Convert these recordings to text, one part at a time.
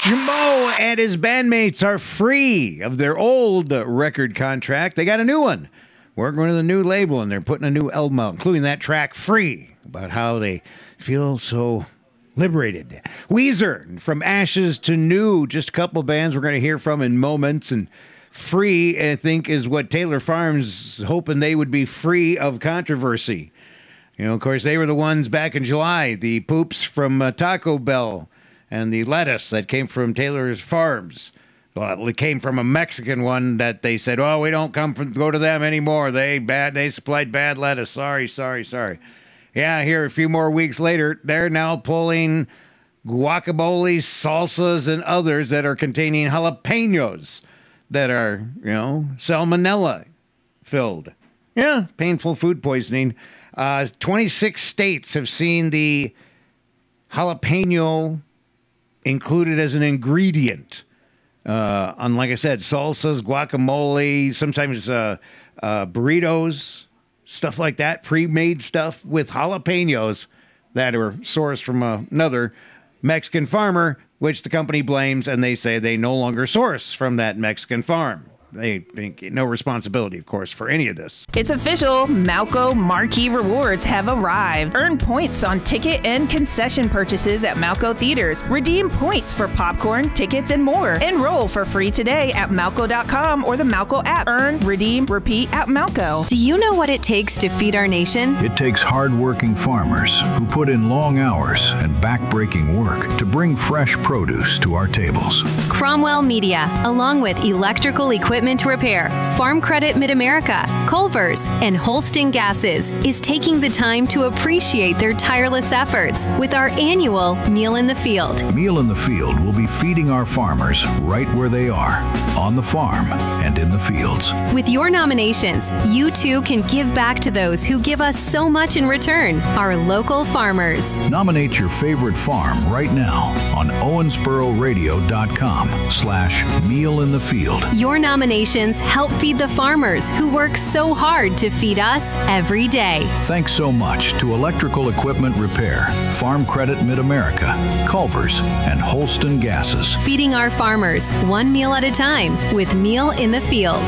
Mo and his bandmates are free of their old record contract. They got a new one. Working with a new label, and they're putting a new album out, including that track, Free, about how they feel so liberated. Weezer, From Ashes to New, just a couple bands we're going to hear from in moments. And Free, I think, is what Taylor Farms hoping they would be free of controversy. You know, of course, they were the ones back in July, the poops from Taco Bell and the lettuce that came from Taylor's Farms. Well, it came from a Mexican one that they said, oh, we don't go to them anymore. They supplied bad lettuce. Sorry. Yeah, here a few more weeks later, they're now pulling guacamole, salsas, and others that are containing jalapenos that are, salmonella filled. Yeah, painful food poisoning. 26 states have seen the jalapeno included as an ingredient. On, like I said, salsas, guacamole, sometimes burritos, stuff like that, pre-made stuff with jalapenos that are sourced from another Mexican farmer, which the company blames, and they say they no longer source from that Mexican farm. They think no responsibility, of course, for any of this. It's official. Malco Marquee Rewards have arrived. Earn points on ticket and concession purchases at Malco Theaters. Redeem points for popcorn, tickets, and more. Enroll for free today at Malco.com or the Malco app. Earn, redeem, repeat at Malco. Do you know what it takes to feed our nation? It takes hard-working farmers who put in long hours and back-breaking work to bring fresh produce to our tables. Cromwell Media, along with electrical equipment repair, Farm Credit Mid-America, Culver's, and Holston Gases, is taking the time to appreciate their tireless efforts with our annual Meal in the Field. Meal in the Field will be feeding our farmers right where they are, on the farm and in the fields. With your nominations, you too can give back to those who give us so much in return, our local farmers. Nominate your favorite farm right now on owensbororadio.com/Meal in the Field. Your nominations help feed the farmers who work so hard to feed us every day. Thanks so much to Electrical Equipment Repair, Farm Credit Mid-America, Culver's, and Holston Gases. Feeding our farmers one meal at a time with Meal in the Field.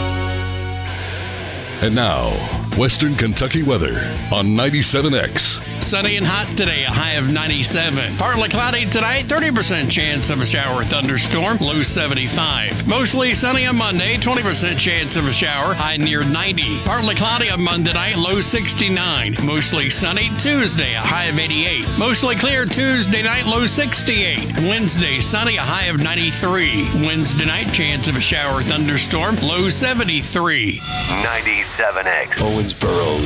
And now, Western Kentucky weather on 97X. Sunny and hot today, a high of 97. Partly cloudy tonight, 30% chance of a shower or thunderstorm, low 75. Mostly sunny on Monday, 20% chance of a shower, high near 90. Partly cloudy on Monday night, low 69. Mostly sunny Tuesday, a high of 88. Mostly clear Tuesday night, low 68. Wednesday, sunny, a high of 93. Wednesday night, chance of a shower or thunderstorm, low 73. 97X. Owensboro's